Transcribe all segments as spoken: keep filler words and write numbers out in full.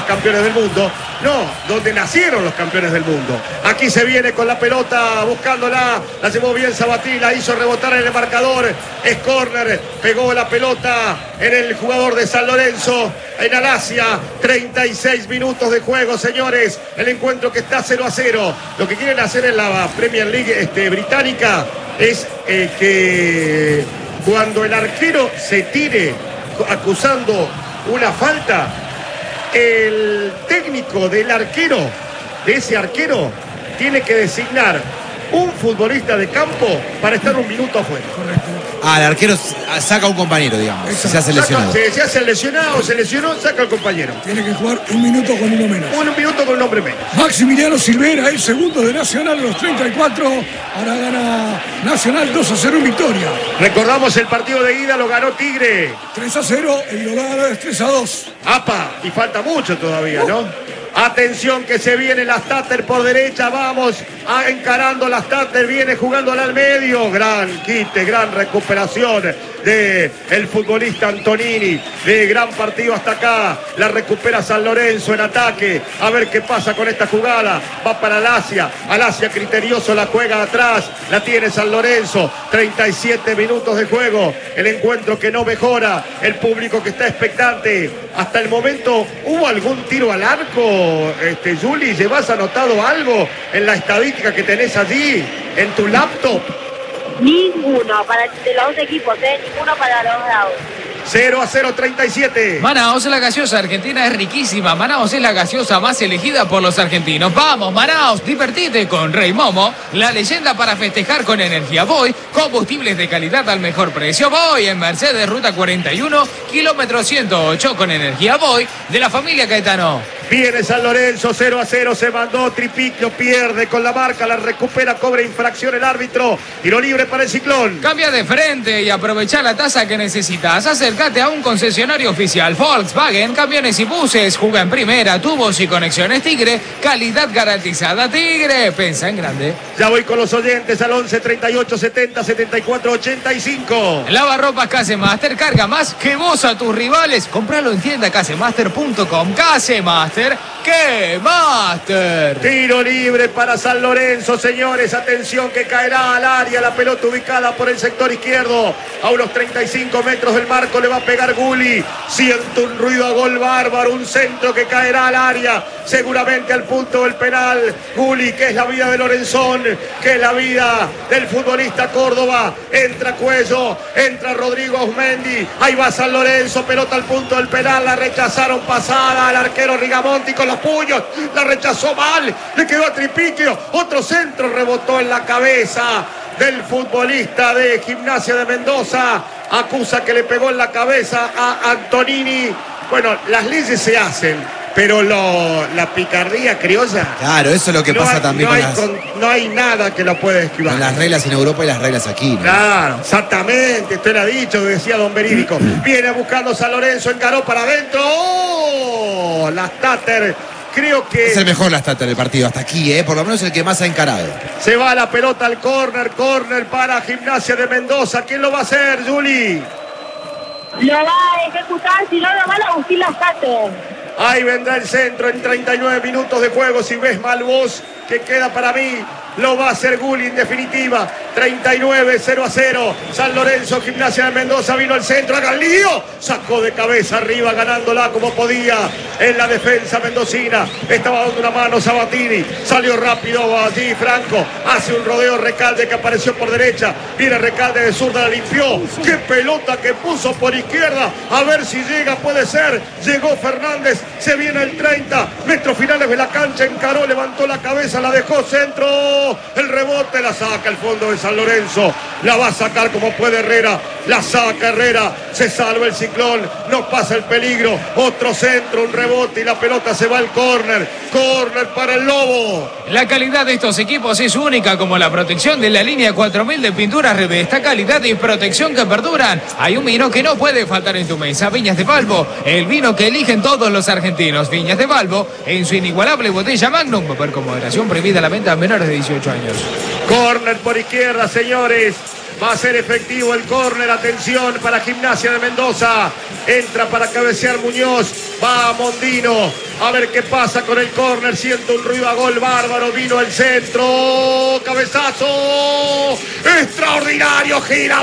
campeones del mundo. No, donde nacieron los campeones del mundo. Aquí se viene con la pelota, buscándola. La llevó bien Sabatini, la hizo rebotar en el marcador. Es córner, pegó la pelota en el jugador de San Lorenzo, en Alasia. treinta y seis minutos de juego, señores. El encuentro que está cero a cero. Lo que quieren hacer en la Premier League este, británica es eh, que cuando el arquero se tire acusando una falta, el técnico del arquero, de ese arquero, tiene que designar un futbolista de campo para estar un minuto afuera. Correcto. Ah, el arquero saca a un compañero, digamos. Exacto. Se hace lesionado. Saca, se, se hace lesionado, se lesionó, saca al compañero. Tiene que jugar un minuto con uno menos. Un minuto con un hombre menos. Maximiliano Silvera, el segundo de Nacional a los treinta y cuatro. Ahora gana Nacional dos a cero en victoria. Recordamos el partido de ida, lo ganó Tigre. tres a cero, el global es tres a dos. ¡Apa! Y falta mucho todavía, ¿no? Atención que se viene la Stater por derecha, vamos a encarando la Stater, viene jugándola al medio, gran quite, gran recuperación de el futbolista Antonini, de gran partido hasta acá, la recupera San Lorenzo en ataque, a ver qué pasa con esta jugada, va para Alasia, Alasia criterioso la juega atrás, la tiene San Lorenzo, treinta y siete minutos de juego, el encuentro que no mejora, el público que está expectante, hasta el momento, ¿hubo algún tiro al arco, este, Juli? ¿Llevas anotado algo en la estadística que tenés allí, en tu laptop? Ninguno para de los dos equipos, ¿eh? Ninguno para los lados. cero a cero, treinta y siete. Manaos, la gaseosa argentina es riquísima. Manaos es la gaseosa más elegida por los argentinos. Vamos, Manaos, divertite con Rey Momo, la leyenda para festejar con energía. Voy, combustibles de calidad al mejor precio. Voy en Mercedes, ruta cuarenta y uno, kilómetro ciento ocho, con energía Voy, de la familia Caetano. Viene San Lorenzo, cero a cero, se mandó Tripicchio, pierde con la marca, la recupera, cobra infracción el árbitro, tiro libre para el Ciclón. Cambia de frente y aprovecha la tasa que necesitas. Acércate a un concesionario oficial Volkswagen, camiones y buses. Juega en primera, tubos y conexiones Tigre, calidad garantizada Tigre. Pensa en grande. Ya voy con los oyentes al once, treinta y ocho, setenta, setenta y cuatro, ochenta y cinco. Lavarropas Casemaster, carga más que vos a tus rivales. Compralo en tienda casemaster punto com. Casemaster, ¡qué Master! Tiro libre para San Lorenzo, señores. Atención que caerá al área. La pelota ubicada por el sector izquierdo. A unos treinta y cinco metros del marco le va a pegar Gulli. Siente un ruido a gol bárbaro. Un centro que caerá al área. Seguramente al punto del penal. Gulli, que es la vida de Lorenzón. Que es la vida del futbolista Córdoba. Entra Cuello. Entra Rodrigo Ausmendi. Ahí va San Lorenzo. Pelota al punto del penal. La rechazaron pasada al arquero Rigamonti con los puños, la rechazó mal, le quedó a Tripicchio, otro centro rebotó en la cabeza del futbolista de Gimnasia de Mendoza, acusa que le pegó en la cabeza a Antonini. Bueno, las leyes se hacen, pero lo, la picardía criolla. Claro, eso es lo que no pasa hay, también no con, hay, las, con no hay nada que lo pueda esquivar. con las reglas en Europa y las reglas aquí, ¿no? Claro, exactamente, usted lo ha dicho, decía don Verídico. Viene buscando San Lorenzo, encaró para adentro. ¡Oh! La Stater, creo que... Es el mejor la Stater del partido, hasta aquí, ¿eh? Por lo menos el que más ha encarado. Se va la pelota al córner, córner para Gimnasia de Mendoza. ¿Quién lo va a hacer, Juli? Lo va a ejecutar, si no lo van a buscar las Stater. Ahí vendrá el centro en treinta y nueve minutos de juego. Si ves mal vos, que queda para mí, lo va a hacer Gulli en definitiva. treinta y nueve, cero a cero. San Lorenzo, Gimnasia de Mendoza, vino el centro, haga el lío. Sacó de cabeza arriba, ganándola como podía en la defensa mendocina. Estaba dando una mano Sabatini. Salió rápido allí Franco. Hace un rodeo Recalde que apareció por derecha. Viene Recalde de zurda, la limpió. Qué pelota que puso por izquierda. A ver si llega, puede ser. Llegó Fernández. Se viene el treinta. Metros finales de la cancha. Encaró, levantó la cabeza, la dejó centro. El rebote la saca el fondo de San Lorenzo. La va a sacar como puede Herrera. La saca Herrera. Se salva el Ciclón. No pasa el peligro. Otro centro, un rebote y la pelota se va al córner. Córner para el Lobo. La calidad de estos equipos es única, como la protección de la línea cuatro mil de pinturas Revesta. Calidad y protección que perduran. Hay un vino que no puede faltar en tu mesa. Viñas de Valvo, el vino que eligen todos los argentinos. Viñas de Valvo, en su inigualable botella Magnum. Beber con moderación, prohibida la venta a menores de dieciocho años. Córner por izquierda, señores. Va a ser efectivo el córner. Atención para Gimnasia de Mendoza. Entra para cabecear Muñoz. Va Mondino. A ver qué pasa con el córner. Siento un ruido a gol bárbaro. Vino el centro. Cabezazo. Extraordinario. Gira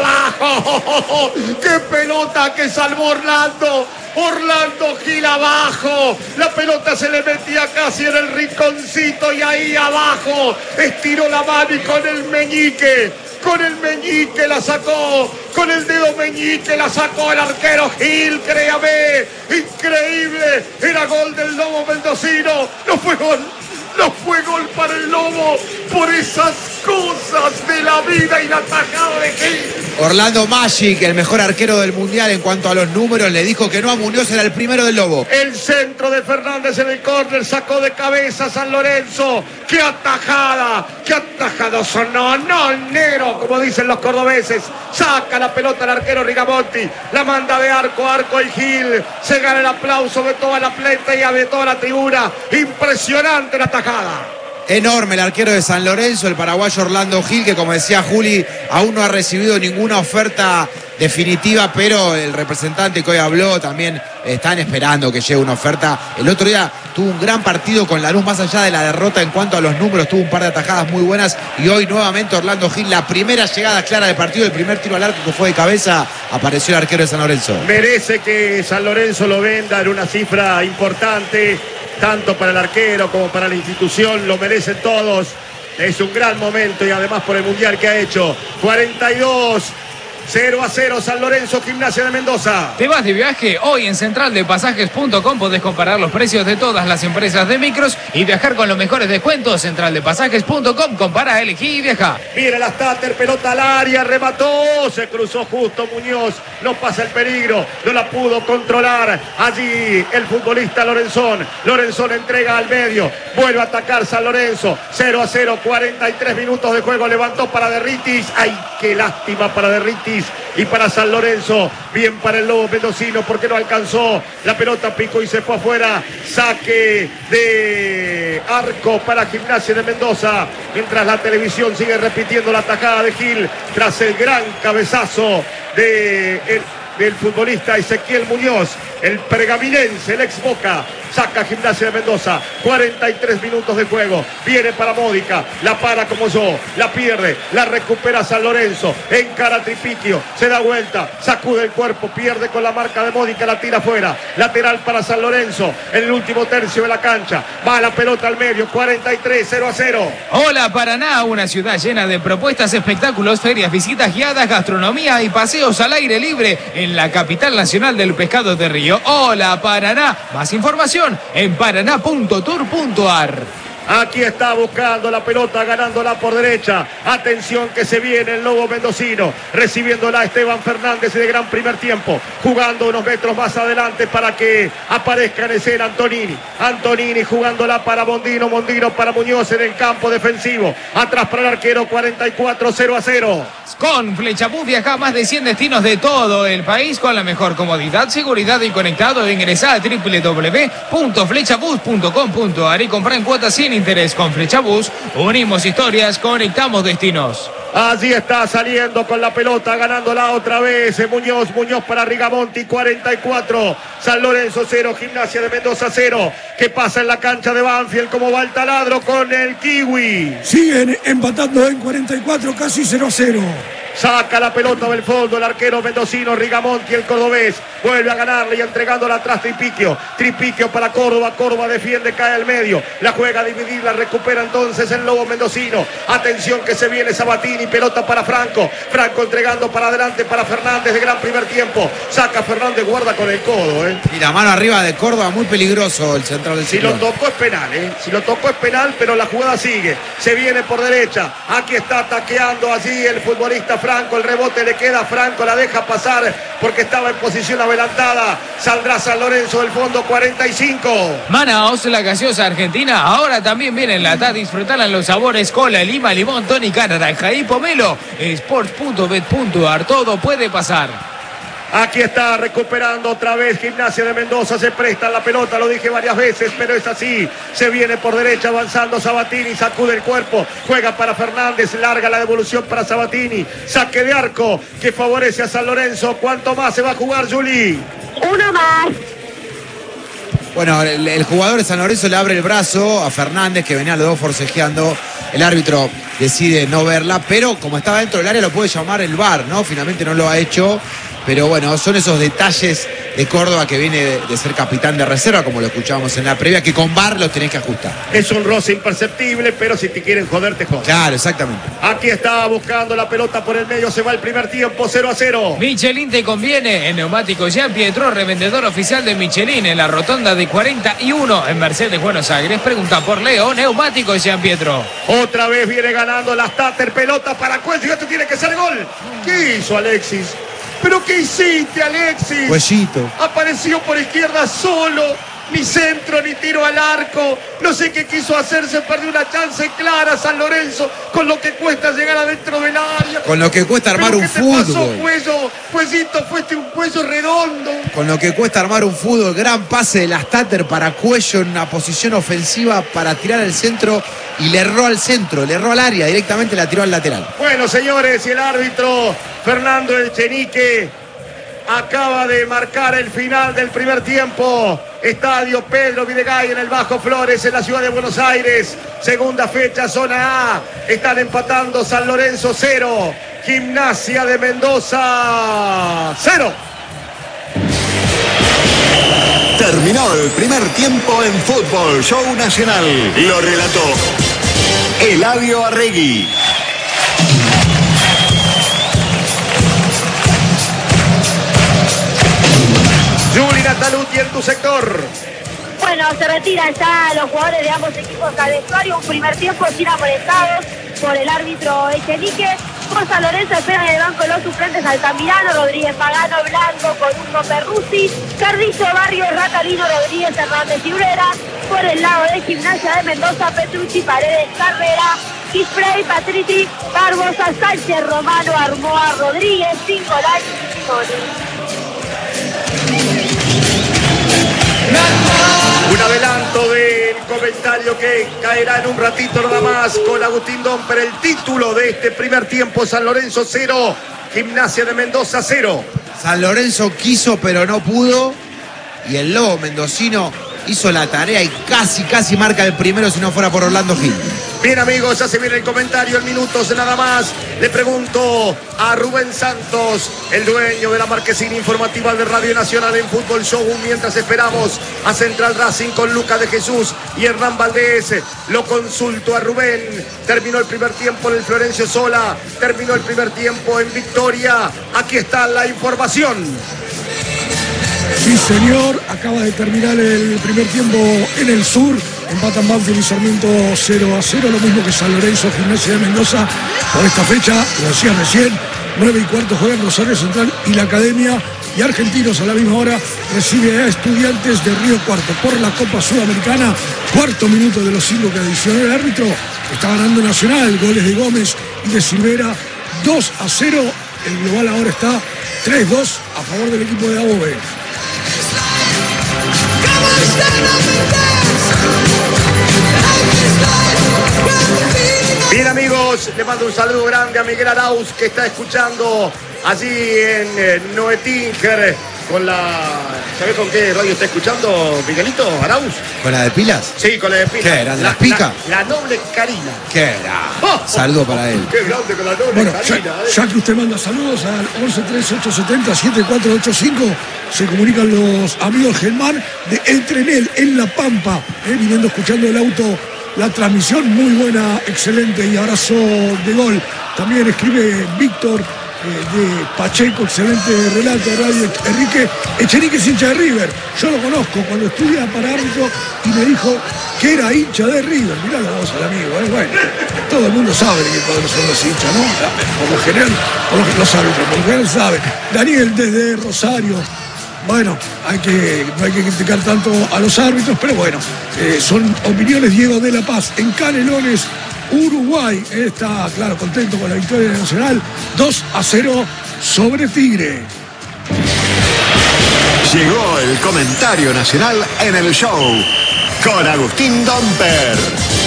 abajo. ¡Qué pelota que salvó Orlando! Orlando Gil abajo. La pelota se le metía casi en el rinconcito y ahí abajo estiró la mano y con el meñique. Con el meñique la sacó, con el dedo meñique la sacó el arquero Gil, créame, increíble, era gol del Lobo mendocino, no fue gol, no fue gol para el Lobo, por esas cosas de la vida y la tajada de Gil. Orlando Magic, el mejor arquero del mundial en cuanto a los números, le dijo que no a Muñoz, era el primero del Lobo. El centro de Fernández en el córner, sacó de cabeza San Lorenzo. ¡Qué atajada! ¡Qué atajada sonó! ¡No, negro! Como dicen los cordobeses. Saca la pelota el arquero Rigamonti. La manda de arco a arco el Gil. Se gana el aplauso de toda la platea, de toda la tribuna. Impresionante la atajada. Enorme el arquero de San Lorenzo, el paraguayo Orlando Gil, que como decía Juli, aún no ha recibido ninguna oferta definitiva, pero el representante que hoy habló también están esperando que llegue una oferta. El otro día tuvo un gran partido con Lanús, más allá de la derrota en cuanto a los números, tuvo un par de atajadas muy buenas y hoy nuevamente Orlando Gil, la primera llegada clara del partido, el primer tiro al arco que fue de cabeza, apareció el arquero de San Lorenzo. Merece que San Lorenzo lo venda en una cifra importante, tanto para el arquero como para la institución, lo merecen todos. Es un gran momento y además por el mundial que ha hecho. cuarenta y dos, cero a cero San Lorenzo, Gimnasia de Mendoza. ¿Te vas de viaje? Hoy en central de pasajes punto com podés comparar los precios de todas las empresas de micros y viajar con los mejores descuentos. central de pasajes punto com, compara, elegí y viaja. Mira la Stater, pelota al área, remató, se cruzó justo Muñoz, no pasa el peligro, no la pudo controlar allí el futbolista Lorenzón. Lorenzón entrega al medio, vuelve a atacar San Lorenzo, cero a cero, cuarenta y tres minutos de juego, levantó para Derritis, ay, qué lástima para Derritis y para San Lorenzo, bien para el Lobo mendocino porque no alcanzó, la pelota picó y se fue afuera, saque de arco para Gimnasia de Mendoza, mientras la televisión sigue repitiendo la tajada de Gil tras el gran cabezazo de el, del futbolista Ezequiel Muñoz, el pergaminense, el ex Boca. Saca Gimnasia de Mendoza, cuarenta y tres minutos de juego, viene para Módica, la para como yo, la pierde, la recupera San Lorenzo, encara Tripiquio, se da vuelta, sacude el cuerpo, pierde con la marca de Módica, la tira afuera, lateral para San Lorenzo, en el último tercio de la cancha, va la pelota al medio, cuarenta y tres, cero a cero. Hola Paraná, una ciudad llena de propuestas, espectáculos, ferias, visitas guiadas, gastronomía y paseos al aire libre en la capital nacional del pescado de río. Hola Paraná, más información en paraná punto tour punto ar. Aquí está buscando la pelota, ganándola por derecha. Atención que se viene el Lobo mendocino. Recibiéndola Esteban Fernández de gran primer tiempo. Jugando unos metros más adelante para que aparezca en escena Antonini. Antonini jugándola para Mondino. Mondino para Muñoz en el campo defensivo. Atrás para el arquero, cuarenta y cuatro, cero a cero. Con Flechabús viaja a más de cien destinos de todo el país con la mejor comodidad, seguridad y conectado. Ingresa a doble u doble u doble u punto flechabús punto com punto ar y compra en cuotas sin interés. Con Flechabús unimos historias, conectamos destinos. Allí está saliendo con la pelota, ganándola otra vez Muñoz, Muñoz para Rigamonti, cuarenta y cuatro, San Lorenzo cero, Gimnasia de Mendoza cero. ¿Qué pasa en la cancha de Banfield? ¿Cómo va el taladro con el Kiwi? Siguen empatando en cuarenta y cuatro, casi cero a cero. Saca la pelota del fondo el arquero mendocino Rigamonti, el cordobés. Vuelve a ganarle y entregándola atrás Tripiquio. Tripiquio para Córdoba. Córdoba defiende, cae al medio. La juega a dividir, la recupera entonces el Lobo mendocino. Atención que se viene Sabatini. Pelota para Franco. Franco entregando para adelante para Fernández de gran primer tiempo. Saca Fernández, guarda con el codo. ¿eh? Y la mano arriba de Córdoba, muy peligroso el central del Si Ciclón. lo tocó es penal, ¿eh? Si lo tocó es penal, pero la jugada sigue. Se viene por derecha. Aquí está taqueando allí el futbolista Franco. El rebote le queda a Franco, la deja pasar porque estaba en posición adelantada. Saldrá San Lorenzo del fondo, cuarenta y cinco. Manaos, la gaseosa argentina, ahora también viene en lata. Disfrutarán los sabores cola, lima, limón, tónica, naranja y pomelo. sports punto bet punto ar, todo puede pasar. Aquí está recuperando otra vez Gimnasia de Mendoza, se presta la pelota, lo dije varias veces, pero es así. Se viene por derecha avanzando Sabatini, sacude el cuerpo, juega para Fernández, larga la devolución para Sabatini. Saque de arco que favorece a San Lorenzo. ¿Cuánto más se va a jugar, Juli? Uno más. Bueno, el, el jugador de San Lorenzo le abre el brazo a Fernández, que venía los dos forcejeando. El árbitro decide no verla, pero como estaba dentro del área lo puede llamar el V A R, ¿no? Finalmente no lo ha hecho. Pero bueno, son esos detalles de Córdoba que viene de, de ser capitán de reserva, como lo escuchábamos en la previa, que con V A R los tenés que ajustar. Es un roce imperceptible, pero si te quieren joder, te joden. Claro, exactamente. Aquí está buscando la pelota por el medio, se va el primer tiempo, cero a cero. Michelin te conviene. En Neumáticos Jean Pietro, revendedor oficial de Michelin en la rotonda de cuarenta y uno en Mercedes, Buenos Aires. Pregunta por Leo, Neumáticos Jean Pietro. Otra vez viene ganando la Stater, pelota para Cuello, esto tiene que ser gol. ¿Qué hizo Alexis? ¿Pero qué hiciste, Alexis? Cuellito. Apareció por izquierda solo, ni centro, ni tiro al arco. No sé qué quiso hacer, se perdió una chance clara San Lorenzo, con lo que cuesta llegar adentro del área. Con lo que cuesta armar ¿Pero un qué te fútbol. pasó, Cuello? Cuellito, fuiste un cuello redondo. Con lo que cuesta armar un fútbol, gran pase de la Stater para Cuello en una posición ofensiva para tirar al centro y le erró al centro, le erró al área, directamente la tiró al lateral. Bueno, señores, y el árbitro Fernando Echenique acaba de marcar el final del primer tiempo. Estadio Pedro Videgaray en el Bajo Flores, en la ciudad de Buenos Aires. Segunda fecha, zona A. Están empatando San Lorenzo cero, Gimnasia de Mendoza cero. Terminó el primer tiempo en Fútbol Show Nacional. Lo relató Eladio Arregui. Juli Nataluti en tu sector. Bueno, se retiran ya los jugadores de ambos equipos al vestuario. Un primer tiempo sin amonestados por el árbitro Echenique. Por San Lorenzo esperan en el banco los suplentes Altamirano, Rodríguez Pagano, Blanco, Columno Perruzzi, Carrillo Barrios, Ratalino, Rodríguez, Hernández y Urera. Por el lado de Gimnasia de Mendoza, Petrucci, Paredes, Carrera, Quisprey, Patrici, Barbosa, Sánchez, Romano, Armoa, Rodríguez, Cincolay y Simoni. Un adelanto del comentario que caerá en un ratito nada más con Agustín Domper. El título de este primer tiempo: San Lorenzo cero, Gimnasia de Mendoza cero. San Lorenzo quiso pero no pudo, y el Lobo mendocino hizo la tarea y casi, casi marca el primero si no fuera por Orlando Gil. Bien, amigos, ya se viene el comentario en minutos nada más. Le pregunto a Rubén Santos, el dueño de la marquesina informativa de Radio Nacional en Fútbol Show, mientras esperamos a Central Racing con Lucas de Jesús y Hernán Valdés. Lo consulto a Rubén. Terminó el primer tiempo en el Florencio Sola, terminó el primer tiempo en Victoria. Aquí está la información. Sí, señor, acaba de terminar el primer tiempo en el sur. Empatan Banfield y Sarmiento cero a cero, lo mismo que San Lorenzo, Gimnasia de Mendoza. Por esta fecha, lo decía recién, nueve y cuarto juegan Rosario Central y la Academia. Y Argentinos a la misma hora recibe a Estudiantes de Río Cuarto por la Copa Sudamericana. Cuarto minuto de los cinco que adicionó el árbitro. Está ganando Nacional, goles de Gómez y de Silvera, dos a cero. El global ahora está tres dos a favor del equipo de Above. Bien, amigos, le mando un saludo grande a Miguel Arauz, que está escuchando allí en eh, Noetinger con la... ¿Sabés con qué radio está escuchando Miguelito Arauz? ¿Con la de pilas? Sí, con la de pilas. ¿Qué eran? La, ¿Las picas? La, la noble Karina. ¿Qué era? Saludo para él. Qué grande con la noble Bueno, Karina. ya, eh. ya que usted manda saludos al once tres ocho siete cero siete cuatro ocho cinco, se comunican los amigos Germán de El Trenel en La Pampa, eh, viniendo escuchando el auto, la transmisión muy buena, excelente y abrazo de gol. También escribe Víctor eh, de Pacheco, excelente relato de Radio Enrique Echenique es hincha de River. Yo lo conozco cuando estudia para árbitro y me dijo que era hincha de River. Mirá la voz al amigo, eh. Bueno, todo el mundo sabe que cuáles son los hinchas, ¿no? Por lo general, por lo, los árbitros, por lo general saben. Daniel desde Rosario. Bueno, hay que, no hay que criticar tanto a los árbitros, pero bueno, eh, son opiniones. Diego de la Paz en Canelones, Uruguay. Está, claro, contento con la victoria nacional, dos a cero sobre Tigre. Llegó el comentario nacional en el show con Agustín Domper.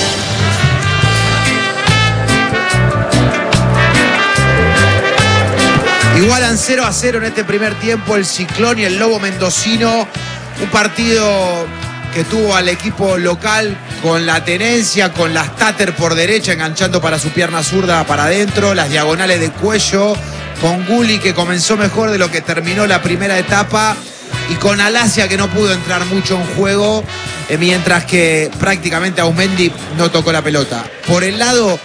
Igualan cero a cero en este primer tiempo el Ciclón y el Lobo mendocino. Un partido que tuvo al equipo local con la tenencia, con las Tater por derecha, enganchando para su pierna zurda para adentro, las diagonales de Cuello, con Gulli que comenzó mejor de lo que terminó la primera etapa, y con Alasia que no pudo entrar mucho en juego, eh, mientras que prácticamente Aumendi no tocó la pelota. Por el lado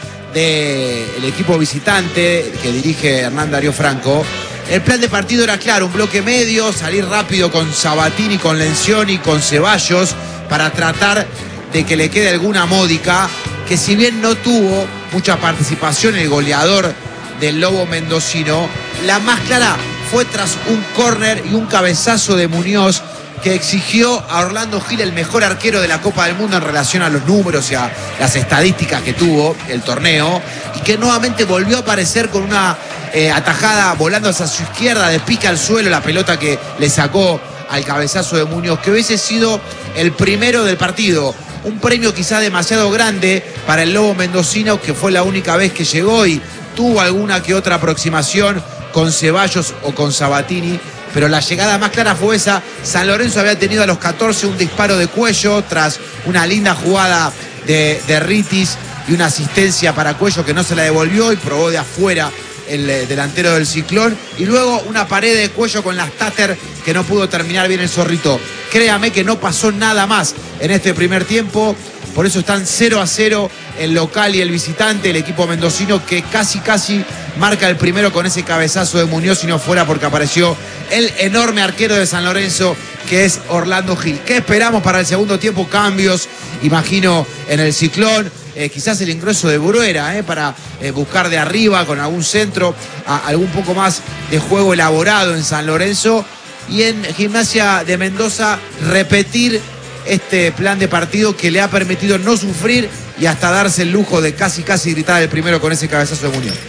del equipo visitante que dirige Hernán Darío Franco, el plan de partido era claro: un bloque medio, salir rápido con Sabatini, con Lencioni, con Ceballos, para tratar de que le quede alguna módica, que si bien no tuvo mucha participación el goleador del Lobo mendocino, la más clara fue tras un córner y un cabezazo de Muñoz que exigió a Orlando Gil, el mejor arquero de la Copa del Mundo en relación a los números y a las estadísticas que tuvo el torneo, y que nuevamente volvió a aparecer con una eh, atajada volando hacia su izquierda, de pica al suelo, la pelota que le sacó al cabezazo de Muñoz, que hubiese sido el primero del partido. Un premio quizá demasiado grande para el Lobo mendocino, que fue la única vez que llegó y tuvo alguna que otra aproximación con Ceballos o con Sabatini, pero la llegada más clara fue esa. San Lorenzo había tenido a los catorce un disparo de Cuello tras una linda jugada de, de Ritis y una asistencia para Cuello que no se la devolvió y probó de afuera el eh, delantero del Ciclón, y luego una pared de Cuello con las Tater que no pudo terminar bien el Zorrito. Créame que no pasó nada más en este primer tiempo, por eso están cero a cero el local y el visitante, el equipo mendocino, que casi casi marca el primero con ese cabezazo de Muñoz, si no fuera porque apareció el enorme arquero de San Lorenzo, que es Orlando Gil. ¿Qué esperamos para el segundo tiempo? Cambios, imagino, en el Ciclón. Eh, quizás el ingreso de Bruera eh, para eh, buscar de arriba con algún centro, a, algún poco más de juego elaborado en San Lorenzo, y en Gimnasia de Mendoza repetir este plan de partido que le ha permitido no sufrir y hasta darse el lujo de casi casi gritar el primero con ese cabezazo de Muñoz.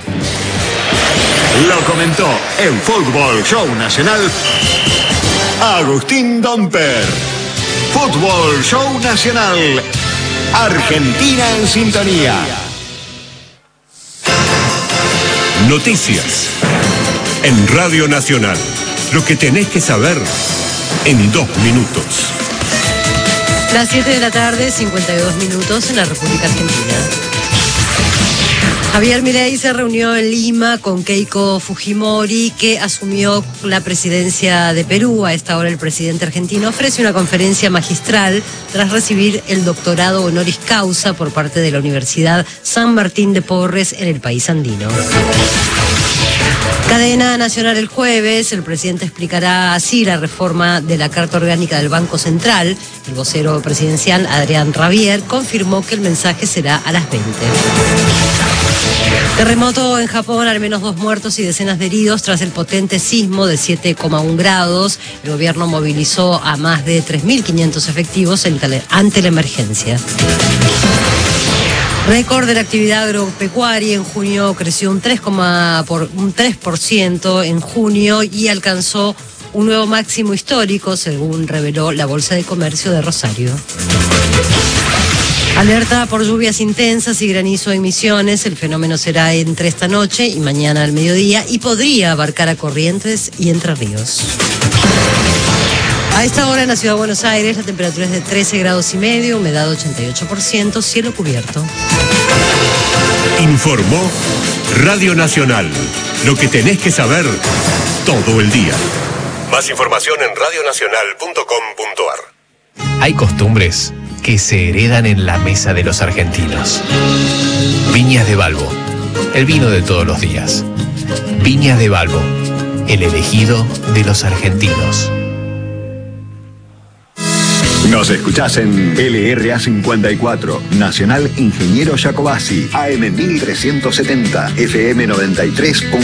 Lo comentó en Fútbol Show Nacional Agustín Domper. Fútbol Show Nacional, Argentina en sintonía. Noticias en Radio Nacional. Lo que tenés que saber en dos minutos. Las siete de la tarde, cincuenta y dos minutos en la República Argentina. Javier Milei se reunió en Lima con Keiko Fujimori, que asumió la presidencia de Perú. A esta hora el presidente argentino ofrece una conferencia magistral tras recibir el doctorado honoris causa por parte de la Universidad San Martín de Porres en el país andino. Cadena nacional el jueves, el presidente explicará así la reforma de la Carta Orgánica del Banco Central. El vocero presidencial, Adrián Rabier, confirmó que el mensaje será a las veinte. Terremoto en Japón, al menos dos muertos y decenas de heridos tras el potente sismo de siete coma uno grados. El gobierno movilizó a más de tres mil quinientos efectivos ante la emergencia. Récord de la actividad agropecuaria en junio creció un tres, por, un tres por ciento en junio y alcanzó un nuevo máximo histórico, según reveló la Bolsa de Comercio de Rosario. Alerta por lluvias intensas y granizo en Misiones. El fenómeno será entre esta noche y mañana al mediodía y podría abarcar a Corrientes y Entre Ríos. A esta hora en la Ciudad de Buenos Aires la temperatura es de trece grados y medio, humedad ochenta y ocho por ciento, cielo cubierto. Informó Radio Nacional. Lo que tenés que saber todo el día. Más información en radio nacional punto com punto ar. Hay costumbres que se heredan en la mesa de los argentinos. Viñas de Balbo, el vino de todos los días. Viñas de Balbo, el elegido de los argentinos. Nos escuchás en L R A cincuenta y cuatro, Nacional Ingeniero Jacobasi, A M mil trescientos setenta, F M noventa y tres punto